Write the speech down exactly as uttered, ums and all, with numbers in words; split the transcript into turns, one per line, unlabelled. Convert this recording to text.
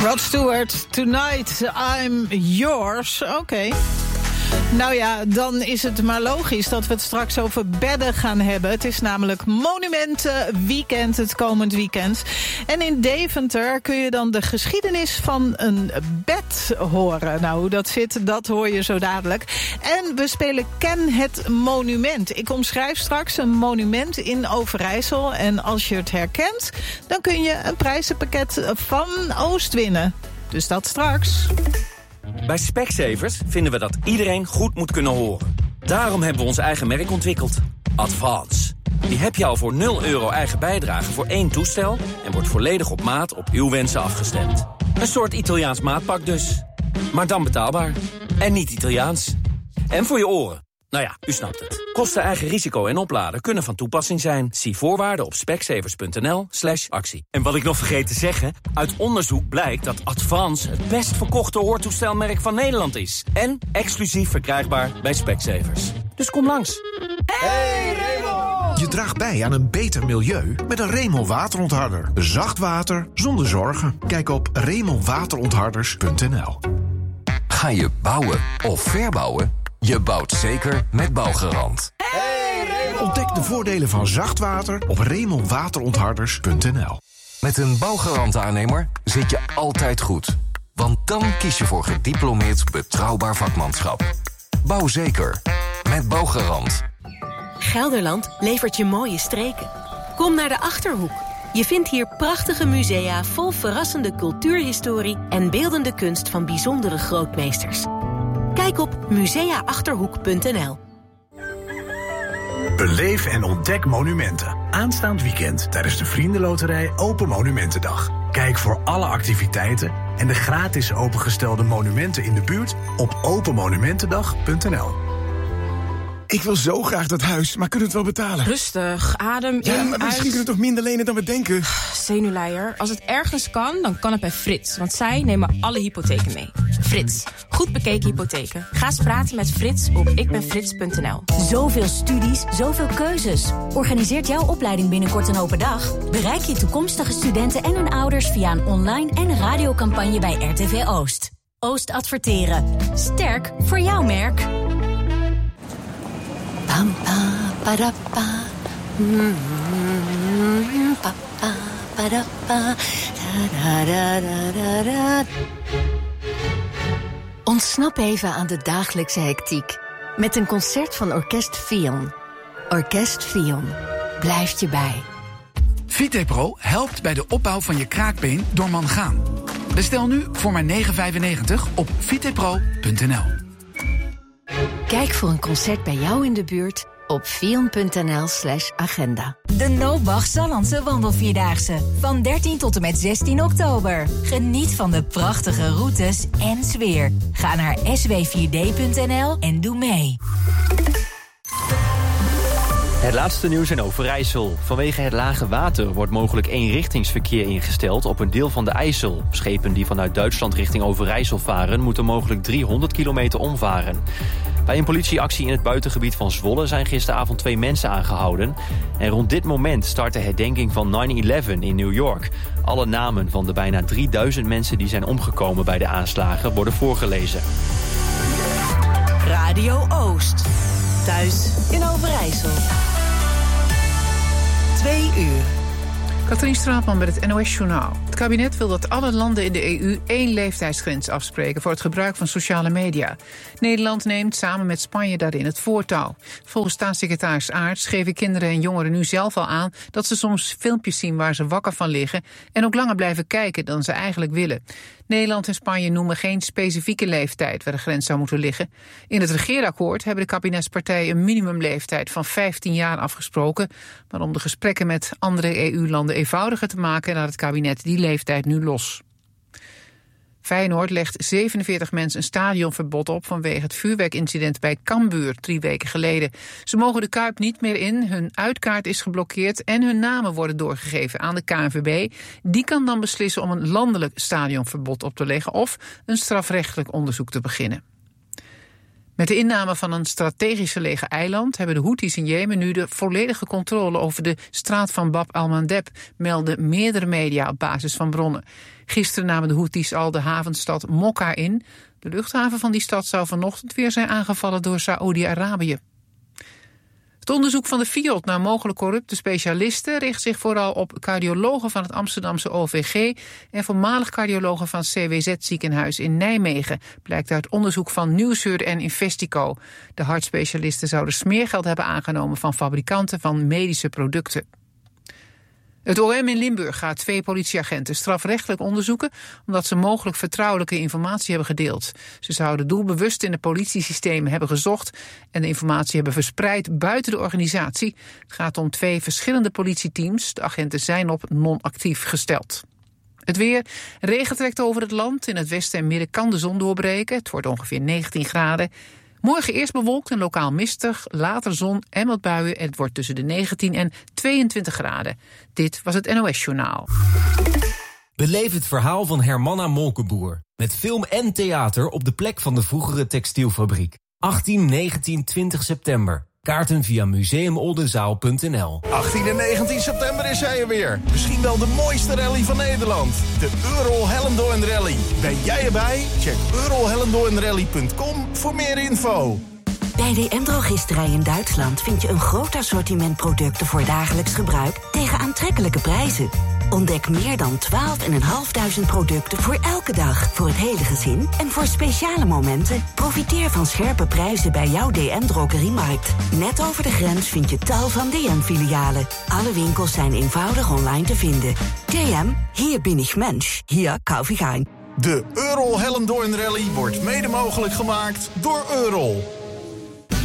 Rod Stewart, Tonight I'm Yours. Oké. Okay. Nou ja, dan is het maar logisch dat we het straks over bedden gaan hebben. Het is namelijk Monumentenweekend, het komend weekend. En in Deventer kun je dan de geschiedenis van een bed horen. Nou, hoe dat zit, dat hoor je zo dadelijk. En we spelen Ken het Monument. Ik omschrijf straks een monument in Overijssel. En als je het herkent, dan kun je een prijzenpakket van Oost winnen. Dus dat straks.
Bij Specsavers vinden we dat iedereen goed moet kunnen horen. Daarom hebben we ons eigen merk ontwikkeld. Advance. Die heb je al voor nul euro eigen bijdrage voor één toestel... en wordt volledig op maat op uw wensen afgestemd. Een soort Italiaans maatpak dus. Maar dan betaalbaar. En niet Italiaans. En voor je oren. Nou ja, u snapt het. Kosten, eigen risico en opladen kunnen van toepassing zijn. Zie voorwaarden op specsavers.nl slash actie. En wat ik nog vergeet te zeggen... uit onderzoek blijkt dat Advance het best verkochte hoortoestelmerk van Nederland is. En exclusief verkrijgbaar bij Specsavers. Dus kom langs.
Hey Raymond! Je draagt bij aan een beter milieu met een Raymond waterontharder. Zacht water zonder zorgen. Kijk op raymond waterontharders punt n l.
Ga je bouwen of verbouwen? Je bouwt zeker met Bouwgarant.
Hey, ontdek de voordelen van zacht water op raymond waterontharders punt n l.
Met een Bouwgarant-aannemer zit je altijd goed. Want dan kies je voor gediplomeerd betrouwbaar vakmanschap. Bouw zeker met Bouwgarant.
Gelderland levert je mooie streken. Kom naar de Achterhoek. Je vindt hier prachtige musea vol verrassende cultuurhistorie... en beeldende kunst van bijzondere grootmeesters. Kijk op musea achterhoek punt n l.
Beleef en ontdek monumenten. Aanstaand weekend tijdens de Vriendenloterij Open Monumentendag. Kijk voor alle activiteiten en de gratis opengestelde monumenten in de buurt op open monumentendag punt n l.
Ik wil zo graag dat huis, maar kunnen we het wel betalen?
Rustig, adem
ja,
in,
maar
uit.
Misschien kunnen we toch minder lenen dan we denken?
Zenuwleier, als het ergens kan, dan kan het bij Frits. Want zij nemen alle hypotheken mee. Frits, goed bekeken hypotheken. Ga eens praten met Frits op ikbenfrits punt n l.
Zoveel studies, zoveel keuzes. Organiseert jouw opleiding binnenkort een open dag? Bereik je toekomstige studenten en hun ouders via een online en radiocampagne bij R T V Oost. Oost adverteren. Sterk voor jouw merk.
Pam, pa, para, pa. Mm, pa, pa, para, pa. Da, da, da, da, da. Ontsnap even aan de dagelijkse hectiek met een concert van Orkest Fion. Orkest Fion blijft je bij.
Vitepro helpt bij de opbouw van je kraakbeen door mangaan. Bestel nu voor maar negen vijfennegentig op vitepro punt n l.
Kijk voor een concert bij jou in de buurt op fion punt n l slash agenda.
De Nobach Sallandse Wandelvierdaagse. Van dertien tot en met zestien oktober. Geniet van de prachtige routes en sfeer. Ga naar s w vier d punt n l en doe mee.
Het laatste nieuws in Overijssel. Vanwege het lage water wordt mogelijk eenrichtingsverkeer ingesteld op een deel van de IJssel. Schepen die vanuit Duitsland richting Overijssel varen moeten mogelijk driehonderd kilometer omvaren. Bij een politieactie in het buitengebied van Zwolle zijn gisteravond twee mensen aangehouden. En rond dit moment start de herdenking van nine eleven in New York. Alle namen van de bijna drieduizend mensen die zijn omgekomen bij de aanslagen worden voorgelezen.
Radio Oost. Thuis in Overijssel. Twee uur.
Katrien Straatman met het N O S-journaal. Het kabinet wil dat alle landen in de E U één leeftijdsgrens afspreken voor het gebruik van sociale media. Nederland neemt samen met Spanje daarin het voortouw. Volgens staatssecretaris Aerts geven kinderen en jongeren nu zelf al aan dat ze soms filmpjes zien waar ze wakker van liggen en ook langer blijven kijken dan ze eigenlijk willen. Nederland en Spanje noemen geen specifieke leeftijd waar de grens zou moeten liggen. In het regeerakkoord hebben de kabinetspartijen een minimumleeftijd van vijftien jaar afgesproken. Maar om de gesprekken met andere E U-landen eenvoudiger te maken, laat het kabinet die leeftijd nu los. Feyenoord legt zevenenveertig mensen een stadionverbod op vanwege het vuurwerkincident bij Cambuur drie weken geleden. Ze mogen de Kuip niet meer in, hun uitkaart is geblokkeerd en hun namen worden doorgegeven aan de K N V B. Die kan dan beslissen om een landelijk stadionverbod op te leggen of een strafrechtelijk onderzoek te beginnen. Met de inname van een strategisch gelegen eiland hebben de Houthis in Jemen nu de volledige controle over de straat van Bab al-Mandeb, melden meerdere media op basis van bronnen. Gisteren namen de Houthis al de havenstad Mokka in. De luchthaven van die stad zou vanochtend weer zijn aangevallen door Saoedi-Arabië. Het onderzoek van de Fiat naar mogelijk corrupte specialisten richt zich vooral op cardiologen van het Amsterdamse O V G en voormalig cardiologen van C W Z-ziekenhuis in Nijmegen, blijkt uit onderzoek van Nieuwsuur en Investico. De hartspecialisten zouden smeergeld hebben aangenomen van fabrikanten van medische producten. Het O M in Limburg gaat twee politieagenten strafrechtelijk onderzoeken omdat ze mogelijk vertrouwelijke informatie hebben gedeeld. Ze zouden doelbewust in het politiesysteem hebben gezocht en de informatie hebben verspreid buiten de organisatie. Het gaat om twee verschillende politieteams. De agenten zijn op non-actief gesteld. Het weer. Regen trekt over het land. In het westen en midden kan de zon doorbreken. Het wordt ongeveer negentien graden. Morgen eerst bewolkt en lokaal mistig, later zon en wat buien. En het wordt tussen de negentien en tweeëntwintig graden. Dit was het N O S Journaal.
Beleef het verhaal van Hermanna Molkenboer. Met film en theater op de plek van de vroegere textielfabriek. achttien, negentien, twintig september. Kaarten via museumoldenzaal punt n l.
achttien en negentien september is hij er weer. Misschien wel de mooiste rally van Nederland. De Eurol Hellendoorn Rally. Ben jij erbij? Check eurol hellendoorn rally punt com voor meer info.
Bij D M Drogisterij in Duitsland vind je een groot assortiment producten voor dagelijks gebruik tegen aantrekkelijke prijzen. Ontdek meer dan twaalfduizend vijfhonderd producten voor elke dag, voor het hele gezin en voor speciale momenten. Profiteer van scherpe prijzen bij jouw D M Drogeriemarkt. Net over de grens vind je tal van D M-filialen. Alle winkels zijn eenvoudig online te vinden. D M, hier bin ich Mensch, hier kauf ich ein.
De Eurol Hellendoorn Rally wordt mede mogelijk gemaakt door Eurol.